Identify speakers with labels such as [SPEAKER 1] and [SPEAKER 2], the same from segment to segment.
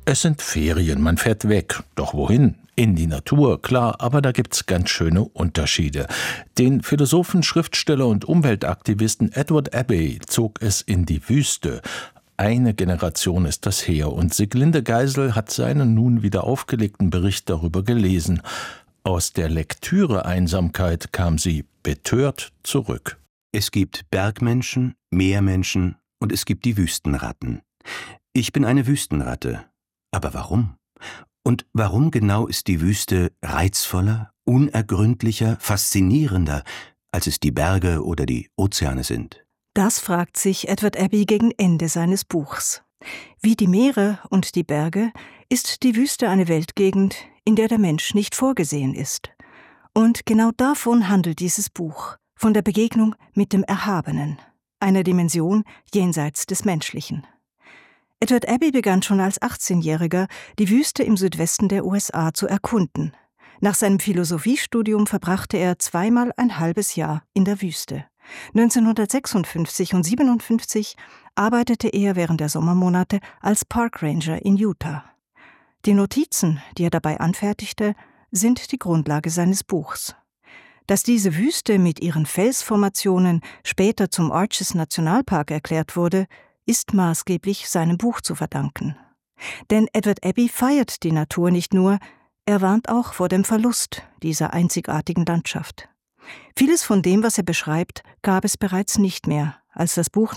[SPEAKER 1] Es sind Ferien, man fährt weg. Doch wohin? In die Natur, klar, aber da gibt's ganz schöne Unterschiede. Den Philosophen, Schriftsteller und Umweltaktivisten Edward Abbey zog es in die Wüste. Eine Generation ist das her und Siglinde Geisel hat seinen nun wieder aufgelegten Bericht darüber gelesen. Aus der Lektüre-Einsamkeit kam sie betört zurück.
[SPEAKER 2] Es gibt Bergmenschen, Meermenschen und es gibt die Wüstenratten. Ich bin eine Wüstenratte. Aber warum? Und warum genau ist die Wüste reizvoller, unergründlicher, faszinierender, als es die Berge oder die Ozeane sind?
[SPEAKER 3] Das fragt sich Edward Abbey gegen Ende seines Buchs. Wie die Meere und die Berge ist die Wüste eine Weltgegend, in der der Mensch nicht vorgesehen ist. Und genau davon handelt dieses Buch, von der Begegnung mit dem Erhabenen, einer Dimension jenseits des Menschlichen. Edward Abbey begann schon als 18-Jähriger, die Wüste im Südwesten der USA zu erkunden. Nach seinem Philosophiestudium verbrachte er zweimal ein halbes Jahr in der Wüste. 1956 und 1957 arbeitete er während der Sommermonate als Park Ranger in Utah. Die Notizen, die er dabei anfertigte, sind die Grundlage seines Buchs. Dass diese Wüste mit ihren Felsformationen später zum Arches Nationalpark erklärt wurde, ist maßgeblich seinem Buch zu verdanken. Denn Edward Abbey feiert die Natur nicht nur, er warnt auch vor dem Verlust dieser einzigartigen Landschaft. Vieles von dem, was er beschreibt, gab es bereits nicht mehr, als das Buch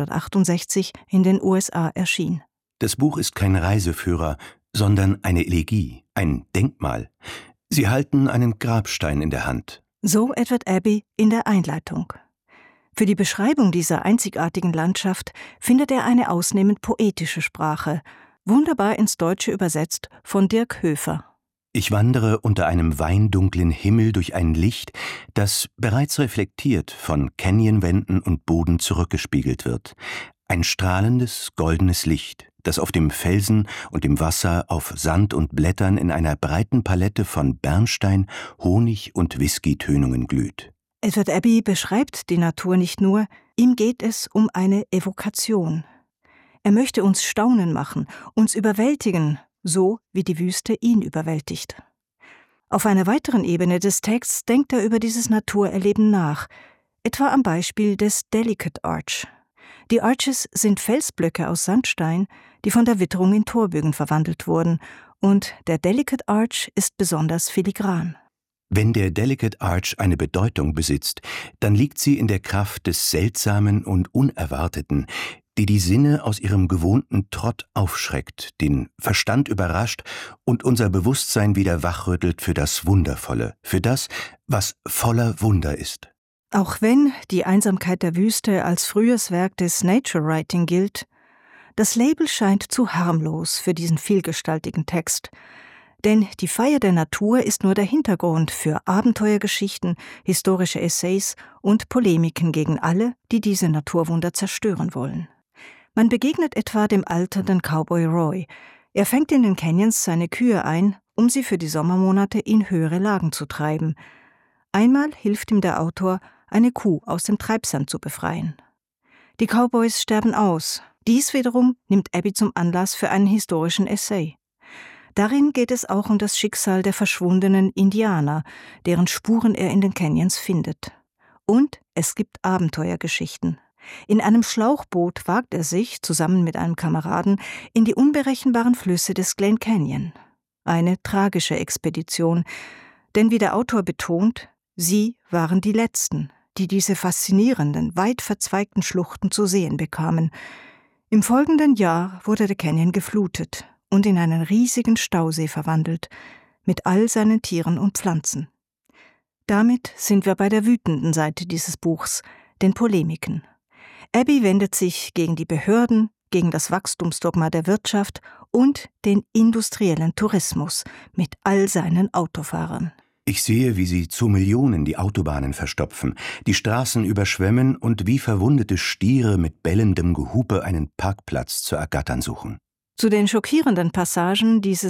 [SPEAKER 3] 1968 in den USA erschien.
[SPEAKER 2] Das Buch ist kein Reiseführer, sondern eine Elegie, ein Denkmal. Sie halten einen Grabstein in der Hand.
[SPEAKER 3] So Edward Abbey in der Einleitung. Für die Beschreibung dieser einzigartigen Landschaft findet er eine ausnehmend poetische Sprache, wunderbar ins Deutsche übersetzt von Dirk Höfer.
[SPEAKER 2] Ich wandere unter einem weindunklen Himmel durch ein Licht, das bereits reflektiert von Canyonwänden und Boden zurückgespiegelt wird. Ein strahlendes, goldenes Licht, das auf dem Felsen und dem Wasser, auf Sand und Blättern in einer breiten Palette von Bernstein, Honig und Whisky-Tönungen glüht.
[SPEAKER 3] Edward Abbey beschreibt die Natur nicht nur, ihm geht es um eine Evokation. Er möchte uns staunen machen, uns überwältigen, so wie die Wüste ihn überwältigt. Auf einer weiteren Ebene des Texts denkt er über dieses Naturerleben nach, etwa am Beispiel des Delicate Arch. Die Arches sind Felsblöcke aus Sandstein, die von der Witterung in Torbögen verwandelt wurden, und der Delicate Arch ist besonders filigran.
[SPEAKER 2] Wenn der Delicate Arch eine Bedeutung besitzt, dann liegt sie in der Kraft des Seltsamen und Unerwarteten, die die Sinne aus ihrem gewohnten Trott aufschreckt, den Verstand überrascht und unser Bewusstsein wieder wachrüttelt für das Wundervolle, für das, was voller Wunder ist.
[SPEAKER 3] Auch wenn die Einsamkeit der Wüste als frühes Werk des Nature Writing gilt, das Label scheint zu harmlos für diesen vielgestaltigen Text. Denn die Feier der Natur ist nur der Hintergrund für Abenteuergeschichten, historische Essays und Polemiken gegen alle, die diese Naturwunder zerstören wollen. Man begegnet etwa dem alternden Cowboy Roy. Er fängt in den Canyons seine Kühe ein, um sie für die Sommermonate in höhere Lagen zu treiben. Einmal hilft ihm der Autor, eine Kuh aus dem Treibsand zu befreien. Die Cowboys sterben aus. Dies wiederum nimmt Abbey zum Anlass für einen historischen Essay. Darin geht es auch um das Schicksal der verschwundenen Indianer, deren Spuren er in den Canyons findet. Und es gibt Abenteuergeschichten. In einem Schlauchboot wagt er sich, zusammen mit einem Kameraden, in die unberechenbaren Flüsse des Glen Canyon. Eine tragische Expedition, denn wie der Autor betont, sie waren die Letzten, die diese faszinierenden, weit verzweigten Schluchten zu sehen bekamen. Im folgenden Jahr wurde der Canyon geflutet und in einen riesigen Stausee verwandelt, mit all seinen Tieren und Pflanzen. Damit sind wir bei der wütenden Seite dieses Buchs, den Polemiken. Abbey wendet sich gegen die Behörden, gegen das Wachstumsdogma der Wirtschaft und den industriellen Tourismus mit all seinen Autofahrern.
[SPEAKER 2] Ich sehe, wie sie zu Millionen die Autobahnen verstopfen, die Straßen überschwemmen und wie verwundete Stiere mit bellendem Gehupe einen Parkplatz zu ergattern suchen.
[SPEAKER 3] Zu den schockierenden Passagen dieses